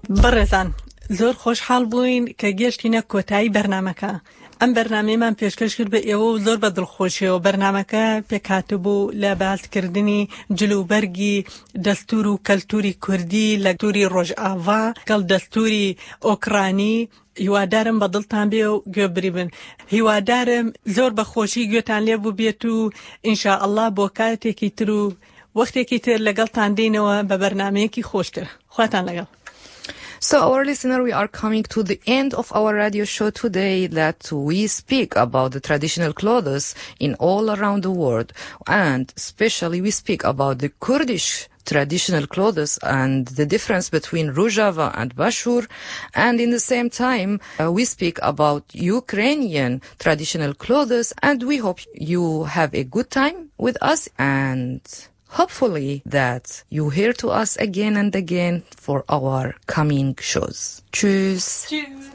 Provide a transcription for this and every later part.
بەڕێزان زۆر خۆشحاڵ بووین کە گەشتینە کۆتایی بەرنامەکە. ئەم بەرنامەیەمان پێشکەش کرد بە ئێوە و زۆر بە دڵخۆشیەوە. بەرنامەکە پێکهاتبوو لە باسکردنی جلوبەرگی دەستور و کەلتوری کوردی لە دووری ڕۆژئاوا گەڵ دەستوری ئۆکرانی. هیوادارم بە دڵتان بێ و گوێبری بن. هیوادارم زۆر بە خۆشی گوێتان لێ بوو بێت و ئینشاءالله بۆ کاتێکی تر و وەختێکی تر لەگەڵتان دێنەوە بە بەرنامەیەکی خۆشتر. خواتان لەگەڵ. So, our listener, we are coming to the end of our radio show today that we speak about the traditional clothes in all around the world. And especially we speak about the Kurdish traditional clothes and the difference between Rojava and Bashur. And in the same time, we speak about Ukrainian traditional clothes. And we hope you have a good time with us and hopefully that you hear to us again and again for our coming shows. Tschüss. Tschüss.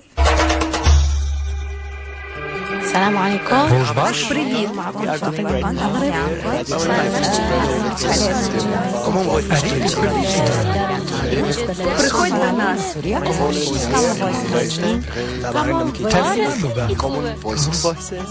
السلام عليكم. Привет. Приходь на нас. Common Voices.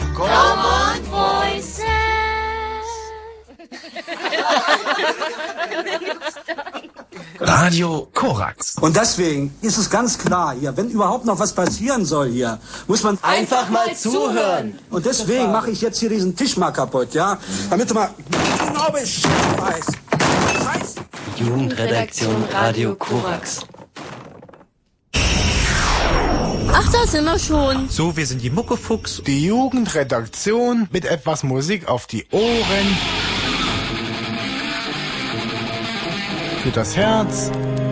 Radio Korax. Und deswegen ist es ganz klar hier, wenn überhaupt noch was passieren soll hier, muss man Einfach mal zuhören. Und deswegen mache ich jetzt hier diesen Tisch mal kaputt, ja? Damit du mal genau Bescheid weißt. Jugendredaktion Radio Korax. Ach, da sind wir schon. So, wir sind die Muckefuchs. Die Jugendredaktion mit etwas Musik auf die Ohren. Für das Herz.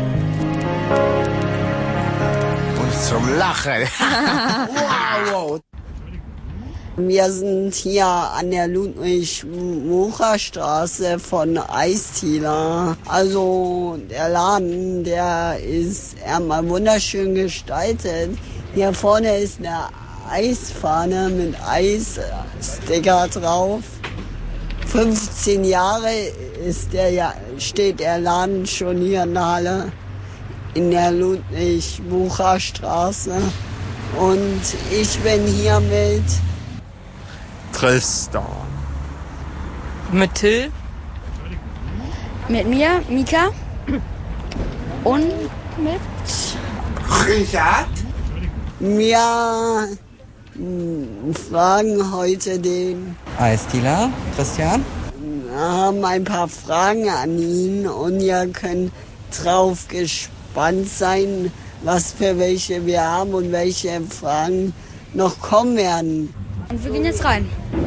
Und zum Lachen. Wow. Wir sind hier an der Ludwig-Mucha-Straße von Eisthiler. Also der Laden, der ist einmal wunderschön gestaltet. Hier vorne ist eine Eisfahne mit Eissticker drauf. 15 Jahre steht der Laden schon hier in der Halle in der Ludwig-Mucha-Straße. Und ich bin hier mit Tristan. Mit Till. Mit mir, Mika. Und mit Richard. Wir fragen heute den Eisthiler, Christian. Wir haben ein paar Fragen an ihn und ihr könnt drauf gespannt sein, was für welche wir haben und welche Fragen noch kommen werden. Und wir gehen jetzt rein.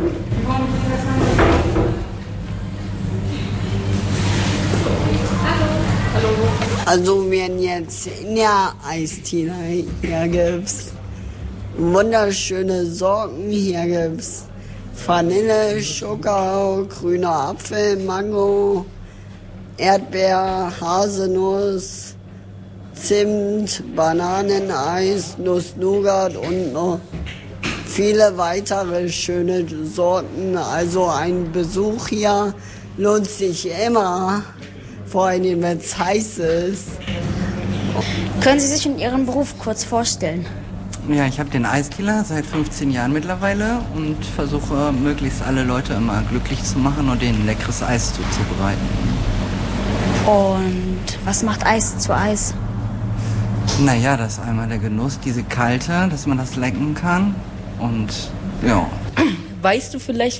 Also wir sind jetzt in der Eisthiler. Hier gibt's wunderschöne Sorten. Hier gibt's Vanille, Schokau, grüner Apfel, Mango, Erdbeer, Haselnuss, Zimt, Bananeneis, Nuss-Nougat und noch viele weitere schöne Sorten. Also ein Besuch hier lohnt sich immer, vor allem wenn es heiß ist. Können Sie sich in Ihrem Beruf kurz vorstellen? Ja, ich habe den Eisthiler seit 15 Jahren mittlerweile und versuche möglichst alle Leute immer glücklich zu machen und denen leckeres Eis zuzubereiten. Und was macht Eis zu Eis? Naja, das ist einmal der Genuss, diese Kalte, dass man das lecken kann und ja. Weißt du vielleicht,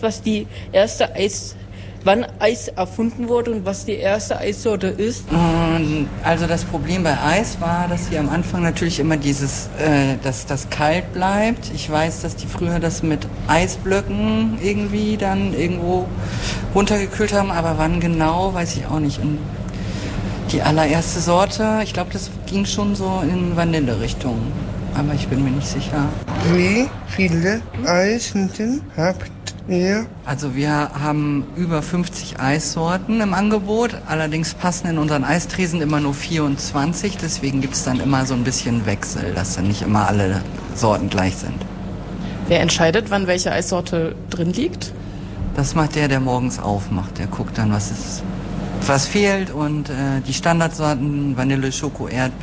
wann Eis erfunden wurde und was die erste Eissorte ist? Also das Problem bei Eis war, dass hier am Anfang natürlich immer dass das kalt bleibt. Ich weiß, dass die früher das mit Eisblöcken irgendwie dann irgendwo runtergekühlt haben, aber wann genau, weiß ich auch nicht. Und die allererste Sorte, ich glaube, das ging schon so in Vanille-Richtung, aber ich bin mir nicht sicher. Wie viele Eissorten habt ihr? Also wir haben über 50 Eissorten im Angebot, allerdings passen in unseren Eistresen immer nur 24, deswegen gibt es dann immer so ein bisschen Wechsel, dass dann nicht immer alle Sorten gleich sind. Wer entscheidet, wann welche Eissorte drin liegt? Das macht der morgens aufmacht, der guckt dann, was fehlt und die Standardsorten Vanille, Schoko, Erdbeer.